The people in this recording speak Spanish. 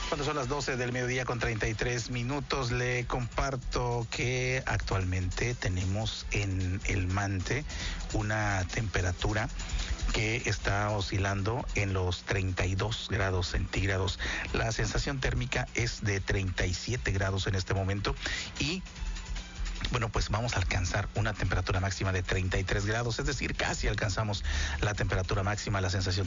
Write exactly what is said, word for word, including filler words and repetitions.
Cuando son las doce del mediodía con treinta y tres minutos, le comparto que actualmente tenemos en el Mante una temperatura que está oscilando en los treinta y dos grados centígrados. La sensación térmica es de treinta y siete grados en este momento y bueno, pues vamos a alcanzar una temperatura máxima de treinta y tres grados, es decir, casi alcanzamos la temperatura máxima, la sensación